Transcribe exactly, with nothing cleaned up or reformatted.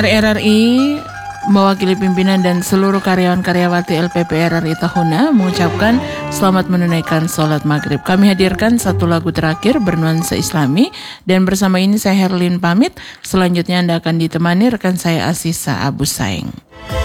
Pendengar R R I, mewakili pimpinan dan seluruh karyawan-karyawati L P P R R I Tahuna mengucapkan selamat menunaikan sholat maghrib. Kami hadirkan satu lagu terakhir bernuansa Islami dan bersama ini saya Herlin pamit. Selanjutnya Anda akan ditemani rekan saya Asisa Abu Saeng.